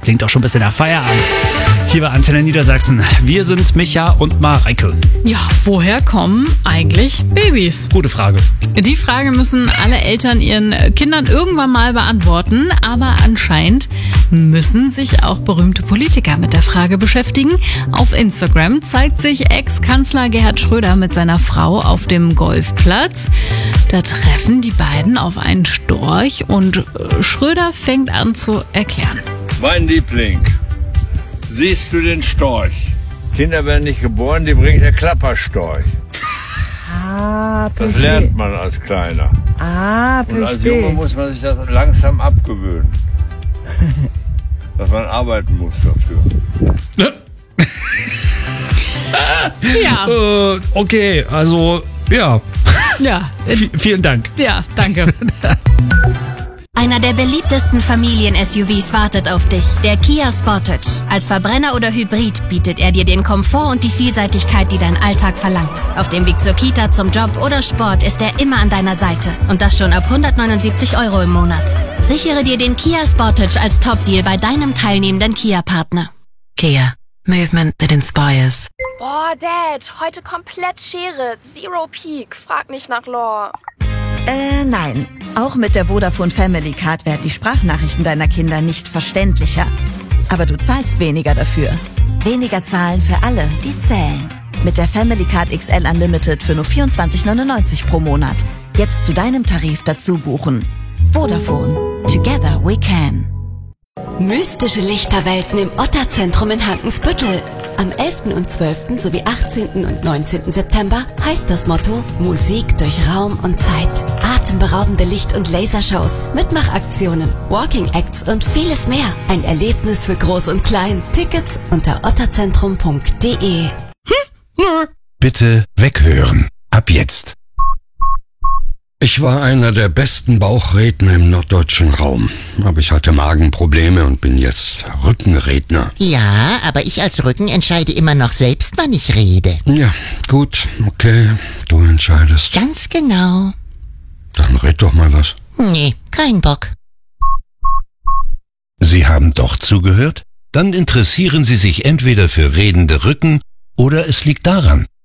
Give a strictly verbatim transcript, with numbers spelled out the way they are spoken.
Klingt auch schon ein bisschen nach Feierabend. Hier bei Antenne Niedersachsen. Wir sind Micha und Mareike. Ja, woher kommen eigentlich Babys? Gute Frage. Die Frage müssen alle Eltern ihren Kindern irgendwann mal beantworten. Aber anscheinend müssen sich auch berühmte Politiker mit der Frage beschäftigen. Auf Instagram zeigt sich Ex-Kanzler Gerhard Schröder mit seiner Frau auf dem Golfplatz. Da treffen die beiden auf einen Storch und Schröder fängt an zu erklären. Mein Liebling, siehst du den Storch? Kinder werden nicht geboren, die bringt der Klapperstorch. Ah, verstehe. Das lernt man als Kleiner. Ah, verstehe. Und als Junge muss man sich das langsam abgewöhnen. Dass man arbeiten muss dafür. Ja. Äh, okay, also, ja. Ja. V- vielen Dank. Ja, danke. Einer der beliebtesten Familien-S U Vs wartet auf dich, der Kia Sportage. Als Verbrenner oder Hybrid bietet er dir den Komfort und die Vielseitigkeit, die dein Alltag verlangt. Auf dem Weg zur Kita, zum Job oder Sport ist er immer an deiner Seite. Und das schon ab hundertneunundsiebzig Euro im Monat. Sichere dir den Kia Sportage als Top-Deal bei deinem teilnehmenden Kia-Partner. Kia. Movement that inspires. Boah, Dad, heute komplett Schere. Zero Peak. Frag nicht nach Lore. Äh, nein. Auch mit der Vodafone Family Card werden die Sprachnachrichten deiner Kinder nicht verständlicher. Aber du zahlst weniger dafür. Weniger zahlen für alle, die zählen. Mit der Family Card X L Unlimited für nur vierundzwanzig neunundneunzig pro Monat. Jetzt zu deinem Tarif dazu buchen. Vodafone. Together we can. Mystische Lichterwelten im Otterzentrum in Hankensbüttel. Am elften und zwölften sowie achtzehnten und neunzehnten September heißt das Motto Musik durch Raum und Zeit. Atemberaubende Licht- und Lasershows, Mitmachaktionen, Walking Acts und vieles mehr. Ein Erlebnis für Groß und Klein. Tickets unter otterzentrum punkt de. Hm? Nö. Bitte weghören. Ab jetzt. Ich war einer der besten Bauchredner im norddeutschen Raum. Aber ich hatte Magenprobleme und bin jetzt Rückenredner. Ja, aber ich als Rücken entscheide immer noch selbst, wann ich rede. Ja, gut, okay, du entscheidest. Ganz genau. Dann red doch mal was. Nee, kein Bock. Sie haben doch zugehört? Dann interessieren Sie sich entweder für redende Rücken oder es liegt daran,